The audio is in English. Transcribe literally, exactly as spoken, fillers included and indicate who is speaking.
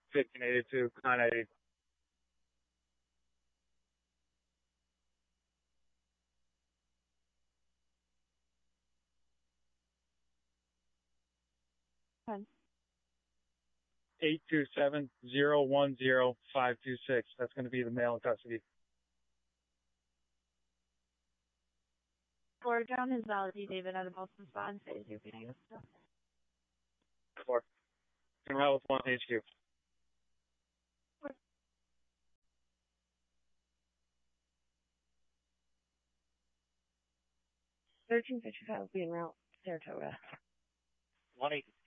Speaker 1: fifteen eighty-two, nine eighty.
Speaker 2: Ten.
Speaker 1: eight two seven, zero one zero, five two six. That's going to be the male in custody.
Speaker 2: Four down is valid. David out of Boston spot and phase U P negative.
Speaker 1: Four. Can route with one H Q.
Speaker 2: thirteen fifty-five will be en route, Saratoga.
Speaker 1: one eight.